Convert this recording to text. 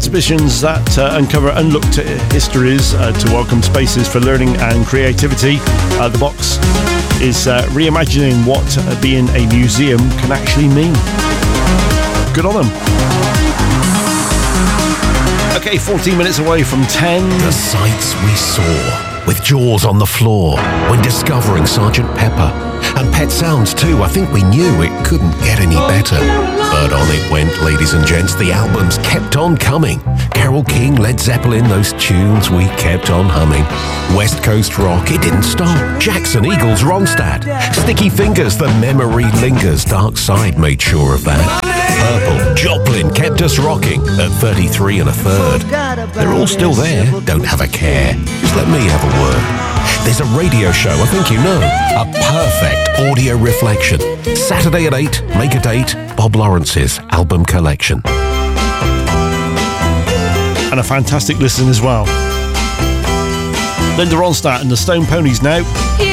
exhibitions that uncover unlooked histories to welcome spaces for learning and creativity. The Box is reimagining what being a museum can actually mean. Good on them. Okay, 14 minutes away from 10. The sights we saw, with jaws on the floor, when discovering Sergeant Pepper. And Pet Sounds too, I think we knew it couldn't get any better. But on it went, ladies and gents, the albums kept on coming. Carole King, Led Zeppelin, those tunes we kept on humming. West Coast rock, it didn't stop. Jackson, Eagles, Ronstadt. Sticky Fingers, the memory lingers. Dark Side made sure of that. Purple, Joplin kept us rocking at 33 1/3. They're all still there, don't have a care. Just let me have a word. There's a radio show, I think you know, a perfect audio reflection. Saturday at 8, make a date, Bob Lawrence's album collection. And a fantastic listen as well. Linda Ronstadt and the Stone Ponies now.